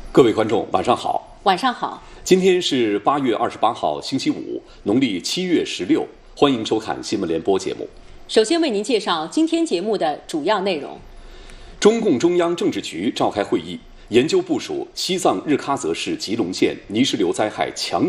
各位观众，晚上好。 晚上好。 今天是8月28号，星期五，农历7月16。欢迎收看新闻联播节目。 首先为您介绍今天节目的主要内容。 中共中央政治局召开会议，研究部署西藏日喀则市吉隆县泥石流灾害强